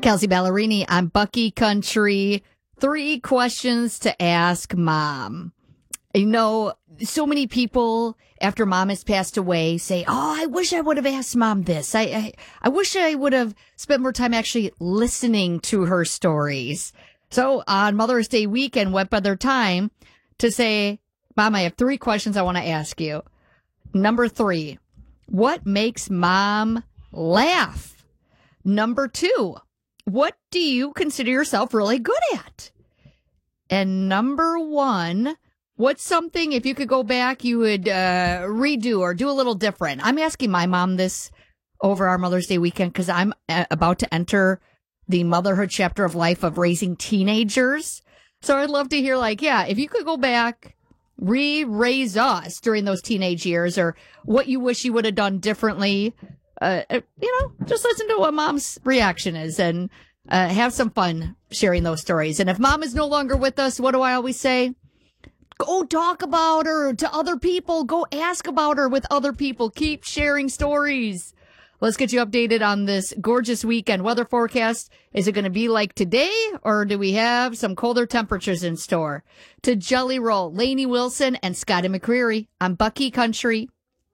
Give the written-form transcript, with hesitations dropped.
Kelsey Ballerini, I'm Bucky Country. 3 questions to ask mom. You know, so many people after mom has passed away say, oh, I wish I would have asked mom this. I wish I would have spent more time actually listening to her stories. So on Mother's Day weekend, what better time to say, Mom, I have 3 questions I want to ask you. Number 3, what makes mom laugh? Number 2, what do you consider yourself really good at? And number 1, what's something, if you could go back, you would redo or do a little different? I'm asking my mom this over our Mother's Day weekend because I'm about to enter the motherhood chapter of life of raising teenagers. So I'd love to hear, like, yeah, if you could go back, re-raise us during those teenage years, or what you wish you would have done differently. Just listen to what mom's reaction is and have some fun sharing those stories. And if mom is no longer with us, what do I always say? Go talk about her to other people. Go ask about her with other people. Keep sharing stories. Let's get you updated on this gorgeous weekend weather forecast. Is it going to be like today, or do we have some colder temperatures in store? To Jelly Roll, Lainey Wilson, and Scotty McCreery, I'm Bucky Country.